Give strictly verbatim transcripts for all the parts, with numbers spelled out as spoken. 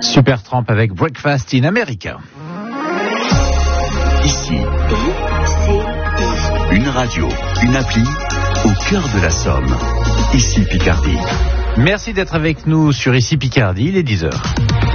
Supertramp avec Breakfast in America. Ici, une radio, une appli au cœur de la Somme. Ici Picardie. Merci d'être avec nous sur Ici Picardie, il est dix heures.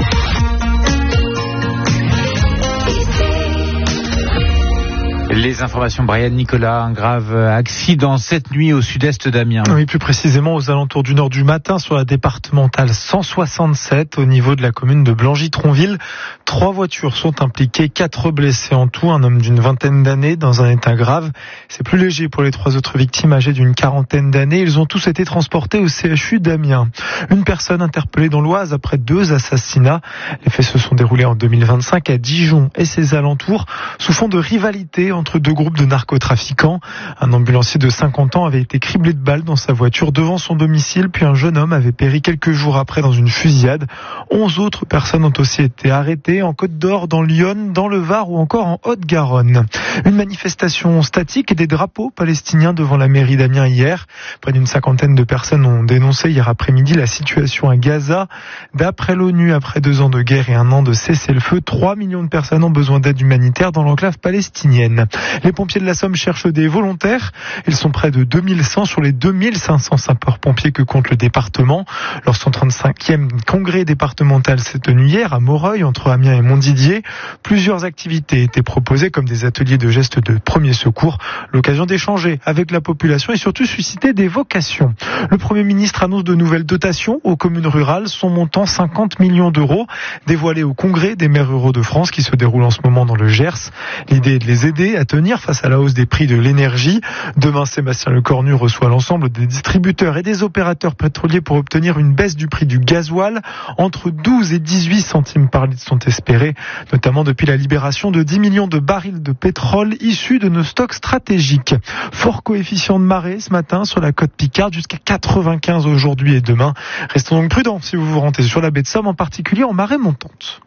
Les informations, Brian Nicolas, un grave accident cette nuit au sud-est d'Amiens. Oui, plus précisément aux alentours d'une heure du matin sur la départementale cent soixante-sept au niveau de la commune de Blangy-Tronville. Trois voitures sont impliquées, quatre blessés en tout, un homme d'une vingtaine d'années dans un état grave. C'est plus léger pour les trois autres victimes âgées d'une quarantaine d'années. Ils ont tous été transportés au C H U d'Amiens. Une personne interpellée dans l'Oise après deux assassinats. Les faits se sont déroulés en deux mille vingt-cinq à Dijon et ses alentours sous fond de rivalité entre deux groupes de narcotrafiquants. Un ambulancier de cinquante ans avait été criblé de balles dans sa voiture devant son domicile, puis un jeune homme avait péri quelques jours après dans une fusillade. Onze autres personnes ont aussi été arrêtées en Côte d'Or, dans l'Yonne, dans le Var ou encore en Haute-Garonne. Une manifestation statique et des drapeaux palestiniens devant la mairie d'Amiens hier. Près d'une cinquantaine de personnes ont dénoncé hier après-midi la situation à Gaza. D'après l'ONU, après deux ans de guerre et un an de cessez-le-feu, trois millions de personnes ont besoin d'aide humanitaire dans l'enclave palestinienne. Les pompiers de la Somme cherchent des volontaires. Ils sont près de deux mille cent sur les deux mille cinq cents sapeurs-pompiers que compte le département. Leur cent trente-cinquième congrès départemental s'est tenu hier à Moreuil, entre Amiens et Montdidier. Plusieurs activités étaient proposées comme des ateliers de gestes de premier secours, l'occasion d'échanger avec la population et surtout susciter des vocations. Le Premier ministre annonce de nouvelles dotations aux communes rurales, son montant cinquante millions d'euros, dévoilé au congrès des maires ruraux de France qui se déroule en ce moment dans le Gers. L'idée est de les aider à tenir face à la hausse des prix de l'énergie. Demain, Sébastien Lecornu reçoit l'ensemble des distributeurs et des opérateurs pétroliers pour obtenir une baisse du prix du gasoil. Entre douze et dix-huit centimes par litre sont espérés, notamment depuis la libération de dix millions de barils de pétrole issus de nos stocks stratégiques. Fort coefficient de marée ce matin sur la côte Picarde, jusqu'à quatre-vingt-quinze aujourd'hui et demain. Restons donc prudents si vous vous rendez sur la baie de Somme, en particulier en marée montante.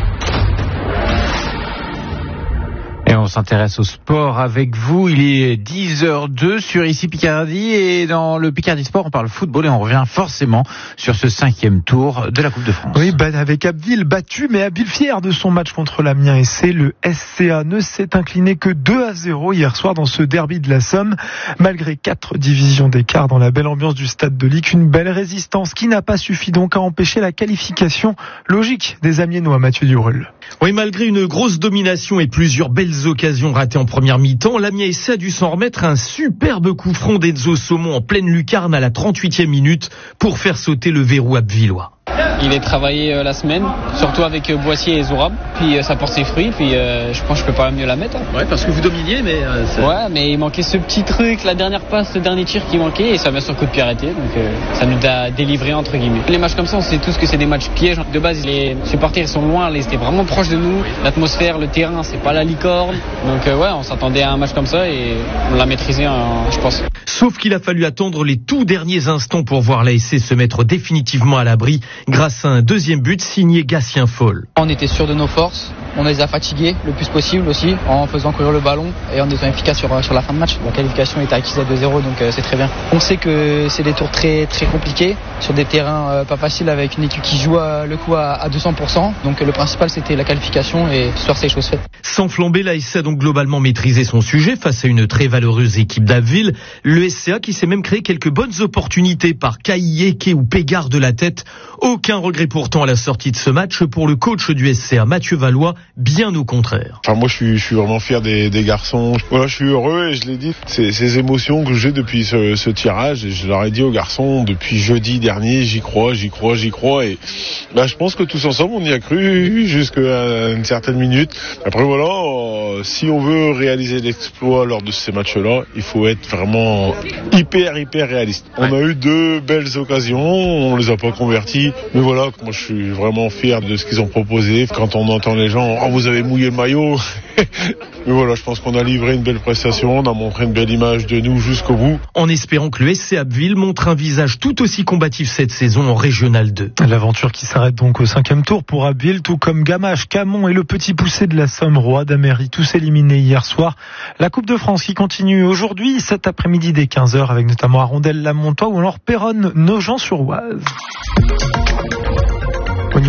Et on s'intéresse au sport avec vous. Il est dix heures deux sur Ici Picardie et dans le Picardie Sport, on parle football et on revient forcément sur ce cinquième tour de la Coupe de France. Oui, avec Abbeville battu, mais Abbeville fier de son match contre l'Amiens S C. Le S C A ne s'est incliné que deux à zéro hier soir dans ce derby de la Somme. Malgré quatre divisions d'écart dans la belle ambiance du stade de Ligue, une belle résistance qui n'a pas suffi donc à empêcher la qualification logique des Amiénois, Mathieu Dureul. Oui, malgré une grosse domination et plusieurs belles occasions ratées en première mi-temps, l'Amiens S C a dû s'en remettre à un superbe coup franc d'Enzo Saumon en pleine lucarne à la trente-huitième minute pour faire sauter le verrou abvillois. Il est travaillé euh, la semaine, surtout avec euh, Boissier et Zourab. Puis euh, ça porte ses fruits. Puis euh, je pense que je peux pas mieux la mettre. Hein. Ouais, parce que vous dominiez, mais euh, c'est... ouais, mais il manquait ce petit truc, la dernière passe, le dernier tir qui manquait, et ça vient sur le coup de pied arrêté. Donc euh, ça nous a délivré entre guillemets. Les matchs comme ça, on sait tous que c'est des matchs pièges. De base, les supporters ils sont loin, ils étaient vraiment proches de nous. L'atmosphère, le terrain, c'est pas la licorne. Donc euh, ouais, on s'attendait à un match comme ça et on l'a maîtrisé, hein, je pense. Sauf qu'il a fallu attendre les tout derniers instants pour voir l'A S C se mettre définitivement à l'abri grâce à un deuxième but signé Gatien Foll. On était sûr de nos forces, on les a fatigués le plus possible aussi en faisant courir le ballon et en étant efficace sur, sur la fin de match. La qualification est acquise à deux zéro, donc euh, c'est très bien. On sait que c'est des tours très très compliqués sur des terrains euh, pas faciles avec une équipe qui joue à, le coup à, à deux cents pour cent. Donc euh, le principal c'était la qualification et ce soir c'est chose faite. Sans flamber, l'A S C a donc globalement maîtrisé son sujet face à une très valeureuse équipe d'Abbeville. Le S C A qui s'est même créé quelques bonnes opportunités par Caillé, Eke ou Pégard de la tête. Aucun regret pourtant à la sortie de ce match pour le coach du S C A, Mathieu Valois, bien au contraire. Enfin, moi je suis, je suis vraiment fier des, des garçons. Voilà, je suis heureux et je l'ai dit, c'est ces émotions que j'ai depuis ce, ce tirage, et je leur ai dit aux garçons depuis jeudi dernier, j'y crois, j'y crois, j'y crois, et bah, je pense que tous ensemble on y a cru jusqu'à une certaine minute. Après voilà, euh, si on veut réaliser l'exploit lors de ces matchs-là, il faut être vraiment hyper hyper réaliste. On a eu deux belles occasions, on les a pas converties, mais voilà, moi je suis vraiment fier de ce qu'ils ont proposé. Quand on entend les gens, oh, vous avez mouillé le maillot, mais voilà, je pense qu'on a livré une belle prestation, on a montré une belle image de nous jusqu'au bout. En espérant que le S C Abbeville montre un visage tout aussi combatif cette saison en Régional deux. L'aventure qui s'arrête donc au cinquième tour pour Abbeville, tout comme Gamache, Camon et le petit poussé de la Somme, Roi d'Améry, tous éliminés hier soir. La Coupe de France qui continue aujourd'hui, cet après-midi dès quinze heures, avec notamment Arondel-la-Montois ou alors Péronne, Nogent-sur-Oise. Au niveau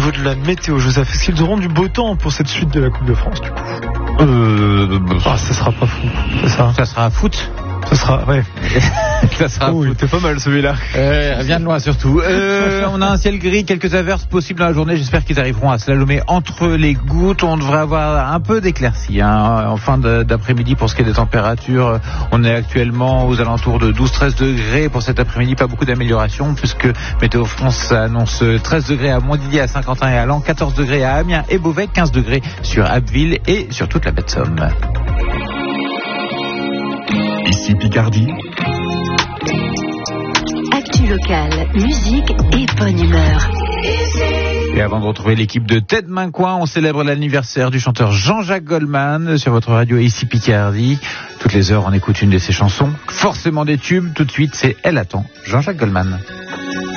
niveau de la météo, Joseph, est-ce qu'ils auront du beau temps pour cette suite de la Coupe de France du coup? Euh, Ah, ça sera pas fou, c'est ça. Ça sera foot. Ça sera, ouais. Ça sera Oh, il foot. était pas mal celui-là. Euh, vient de loin surtout. Euh, on a un ciel gris, quelques averses possibles dans la journée. J'espère qu'ils arriveront à slalomer entre les gouttes. On devrait avoir un peu d'éclaircie hein, en fin de, d'après-midi pour ce qui est des températures. On est actuellement aux alentours de douze à treize degrés pour cet après-midi. Pas beaucoup d'amélioration puisque Météo France annonce treize degrés à Montdidier, à Saint-Quentin et à Laon, quatorze degrés à Amiens et Beauvais, quinze degrés sur Abbeville et sur toute la baie de Somme. Ici Picardie. Actu locale, musique et bonne humeur. Et avant de retrouver l'équipe de Ted Mincoin, on célèbre l'anniversaire du chanteur Jean-Jacques Goldman sur votre radio Ici Picardie. Toutes les heures, on écoute une de ses chansons, forcément des tubes. Tout de suite, c'est Elle attend, Jean-Jacques Goldman.